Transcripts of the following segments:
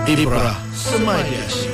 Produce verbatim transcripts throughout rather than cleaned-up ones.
Ibrah Semaya Asyik.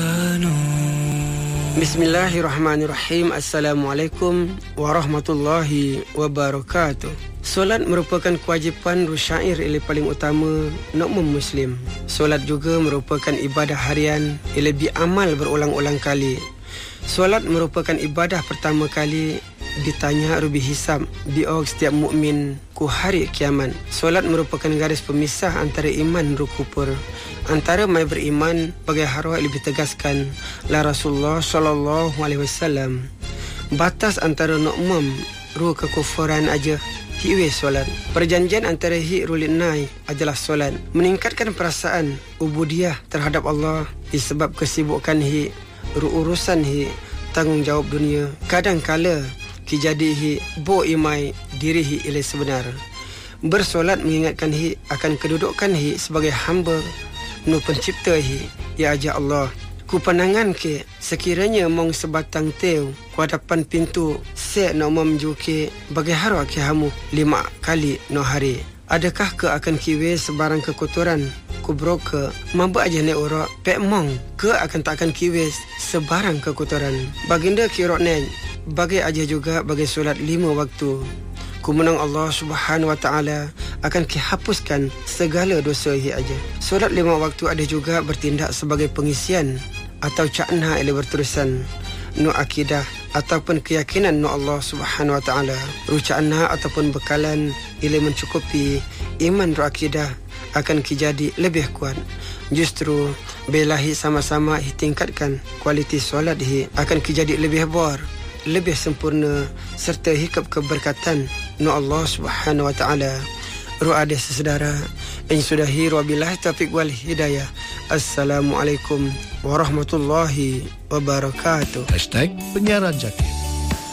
Bismillahirrahmanirrahim. Assalamualaikum warahmatullahi wabarakatuh. Solat merupakan kewajipan rusyair yang paling utama makmum Muslim. Solat juga merupakan ibadah harian yang lebih amal berulang-ulang kali. Solat merupakan ibadah pertama kali ditanya rubi hisab di orang setiap mukmin ku hari kiamat. Solat merupakan garis pemisah antara iman dan kufur. Antara mai beriman bagai harwa lebih tegaskan la Rasulullah sallallahu alaihi wasallam. Batas antara makmum ru kekufuran aja hiwe solat. Perjanjian antara hi rulit nai adalah solat. Meningkatkan perasaan ubudiyah terhadap Allah disebab kesibukan hi ru urusan hi tanggungjawab dunia. Kadang-kala ki jadi hi bo imai diri hi ilai sebenar. Bersolat mengingatkan hi akan kedudukan hi sebagai hamba nu pencipta hi ya aja Allah. Ku pandangan ke sekiranya mong sebatang teu ku hadapan pintu se no memjuke bagi harwa ke hamu lima kali no hari. Adakah ke akan kiwe sebarang kekotoran ku broke mabuk aja ne ora pek mong ke akan tak akan kiwe sebarang kekotoran. Baginda kirok nen bagi aja juga bagi solat lima waktu. Ku menang Allah Subhanahu wa taala akan kihapuskan segala dosa hi aja. Solat lima waktu ada juga bertindak sebagai pengisian atau cakna ele berterusan nu akidah ataupun keyakinan nu Allah Subhanahu wa taala. Rucana ataupun bekalan ele mencukupi iman ru akidah akan kijadi lebih kuat. Justru belahi sama-sama ditingkatkan kualiti solat hi akan kijadi lebih bor, lebih sempurna serta hikap keberkatan nu Allah Subhanahu wa taala. Ru ada sesedara in sudahi wabillahi taufiq wal hidayah. Assalamualaikum warahmatullahi wabarakatuh. Hashtag Penyiaran Jaki.